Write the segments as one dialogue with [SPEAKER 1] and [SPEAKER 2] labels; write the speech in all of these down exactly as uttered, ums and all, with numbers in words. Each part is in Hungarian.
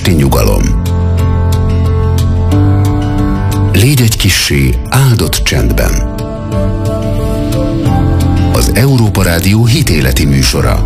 [SPEAKER 1] esti nyugalom. Légy egy kissé áldott csendben. Az Európa Rádió hitéleti műsora.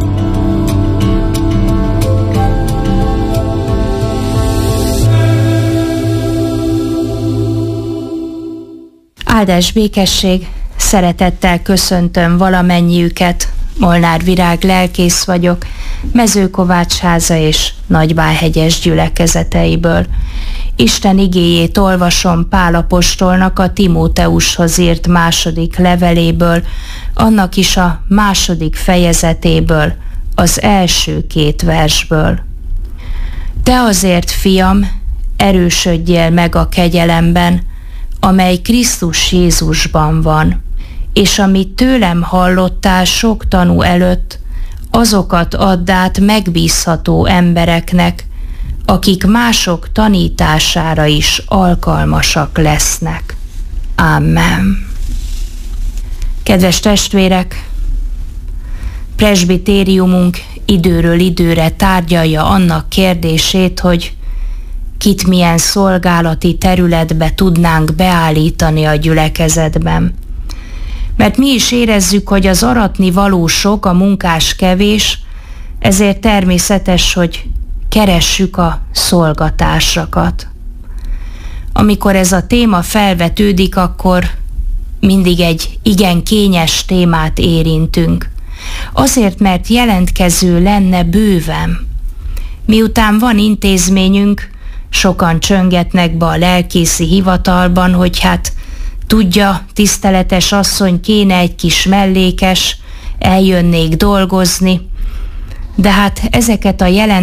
[SPEAKER 2] Áldás békesség, szeretettel köszöntöm valamennyiüket. Molnár Virág lelkész vagyok, Mezőkovácsháza és Nagybájhegyes gyülekezeteiből. Isten igéjét olvasom Pál apostolnak a Timóteushoz írt második leveléből, annak is a második fejezetéből, az első két versből. Te azért, fiam, erősödjél meg a kegyelemben, amely Krisztus Jézusban van, és amit tőlem hallottál sok tanú előtt, azokat add át megbízható embereknek, akik mások tanítására is alkalmasak lesznek. Amen. Kedves testvérek, presbitériumunk időről időre tárgyalja annak kérdését, hogy kit milyen szolgálati területbe tudnánk beállítani a gyülekezetben. Mert mi is érezzük, hogy az aratni való sok, a munkás kevés, ezért természetes, hogy keressük a szolgatársakat. Amikor ez a téma felvetődik, akkor mindig egy igen kényes témát érintünk. Azért, mert jelentkező lenne bőven. Miután van intézményünk, sokan csöngetnek be a lelkészi hivatalban, hogy hát tudja, tiszteletes asszony, kéne egy kis mellékes, eljönnék dolgozni, de hát ezeket a jelent